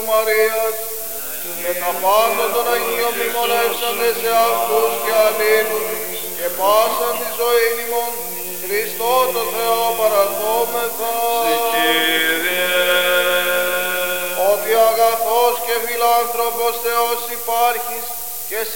Μαρίας, με τα πάντα των Αγίων μνημονεύσαντε σε αυτούς και αλλήλους, και πάσαν τη ζωή ημών, Χριστό το Θεό παραδόμεθα. Ότι αγαθός και φιλάνθρωπος Θεός υπάρχεις, και